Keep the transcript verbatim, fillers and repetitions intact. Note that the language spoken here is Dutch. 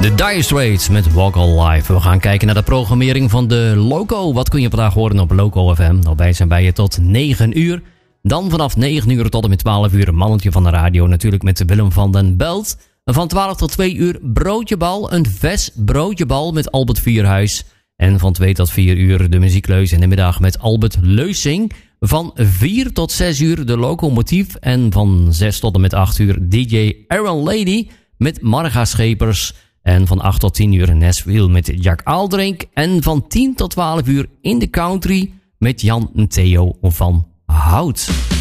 De Dire Straits met Walk All Life. We gaan kijken naar de programmering van de Loco. Wat kun je vandaag horen op Loco F M? Nou, wij zijn bij je tot negen uur. Dan vanaf negen uur tot en met twaalf uur een mannetje van de radio. Natuurlijk met Willem van den Belt. Van twaalf tot twee uur broodjebal. Een vers broodjebal met Albert Vierhuis. En van twee tot vier uur de muziekleus in de middag met Albert Leusing. Van vier tot zes uur de Locomotief. En van zes tot en met acht uur D J Aaron Lady met Marga Schepers. En van acht tot tien uur Nashville met Jack Aaldrink. En van tien tot twaalf uur in de country met Jan Theo van Hout.